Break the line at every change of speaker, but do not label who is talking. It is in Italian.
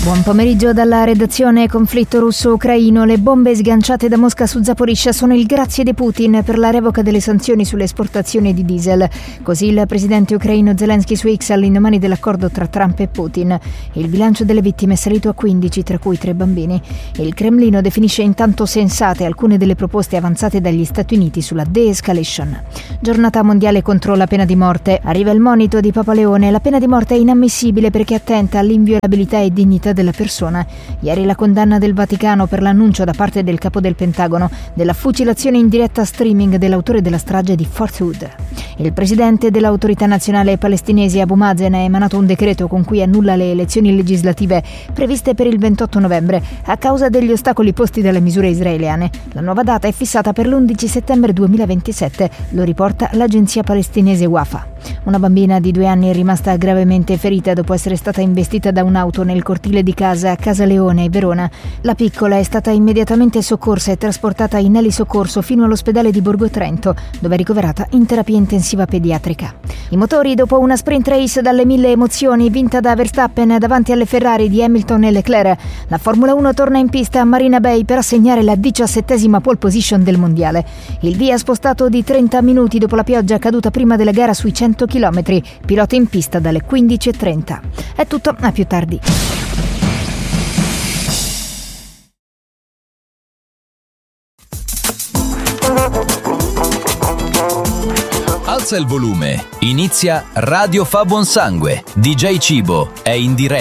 Buon pomeriggio dalla redazione. Conflitto russo-ucraino. Le bombe sganciate da Mosca su Zaporizhzhia sono il grazie di Putin per la revoca delle sanzioni sulle esportazioni di diesel. Così il presidente ucraino Zelensky su X all'indomani dell'accordo tra Trump e Putin. Il bilancio delle vittime è salito a 15, tra cui 3 bambini. Il Cremlino definisce intanto sensate alcune delle proposte avanzate dagli Stati Uniti sulla de-escalation. Giornata mondiale contro la pena di morte. Arriva il monito di Papa Leone. La pena di morte è inammissibile perché attenta all'inviolabilità e dignità della persona. Ieri la condanna del Vaticano per l'annuncio da parte del capo del Pentagono della fucilazione in diretta streaming dell'autore della strage di Fort Hood. Il presidente dell'autorità nazionale palestinese Abu Mazen ha emanato un decreto con cui annulla le elezioni legislative previste per il 28 novembre a causa degli ostacoli posti dalle misure israeliane. La nuova data è fissata per l'11 settembre 2027, lo riporta l'agenzia palestinese Wafa. Una bambina di 2 anni è rimasta gravemente ferita dopo essere stata investita da un'auto nel cortile di casa a Casaleone, Verona. La piccola è stata immediatamente soccorsa e trasportata in elisoccorso fino all'ospedale di Borgo Trento, dove è ricoverata in terapia intensiva pediatrica. I motori, dopo una sprint race dalle 1000 emozioni vinta da Verstappen davanti alle Ferrari di Hamilton e Leclerc, la Formula 1 torna in pista a Marina Bay per assegnare la 17ª pole position del mondiale. Il via spostato di 30 minuti dopo la pioggia caduta prima della gara sui 100 km, pilota in pista dalle 15:30. È tutto, a più tardi.
Alza il volume, inizia Radio Fa Buon Sangue. DJ Cibo è in diretta.